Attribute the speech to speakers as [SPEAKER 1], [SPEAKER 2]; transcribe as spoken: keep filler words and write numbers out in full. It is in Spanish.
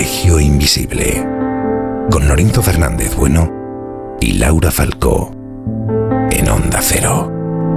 [SPEAKER 1] Colegio Invisible, con Lorenzo Fernández Bueno y Laura Falcó, en Onda Cero.